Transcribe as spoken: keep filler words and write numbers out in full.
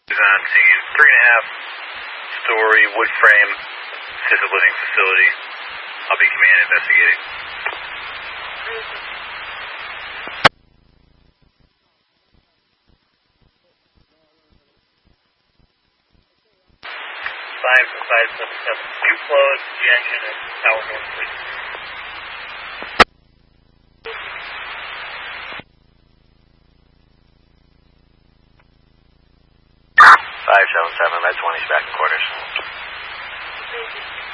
On scene, three and a half story wood frame assisted living facility. I'll be command investigating. Sign from side seven seven. You close the engine at Tower North, please. five seven seven, Med twenty, back in quarters.